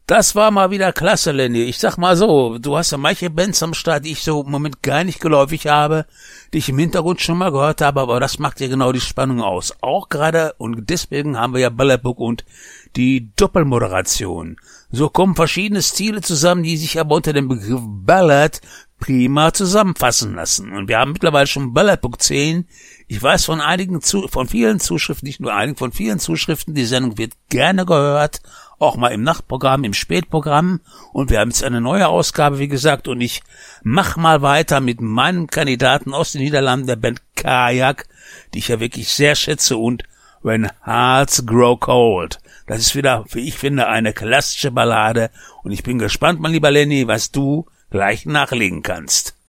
Das war mal wieder klasse, Lenny. Ich sag mal so, du hast ja manche Bands am Start, die ich so im Moment gar nicht geläufig habe, die ich im Hintergrund schon mal gehört habe, aber das macht ja genau die Spannung aus. Auch gerade, und deswegen haben wir ja Ballerbook und die Doppelmoderation. So kommen verschiedene Stile zusammen, die sich aber unter dem Begriff Ballad prima zusammenfassen lassen. Und wir haben mittlerweile schon Ballerbook 10. Ich weiß von vielen Zuschriften, die Sendung wird gerne gehört, auch mal im Nachtprogramm, im Spätprogramm, und wir haben jetzt eine neue Ausgabe, wie gesagt, und ich mach mal weiter mit meinem Kandidaten aus den Niederlanden, der Band Kajak, die ich ja wirklich sehr schätze, und When Hearts Grow Cold. Das ist wieder, wie ich finde, eine klassische Ballade, und ich bin gespannt, mein lieber Lenny, was du gleich nachlegen kannst.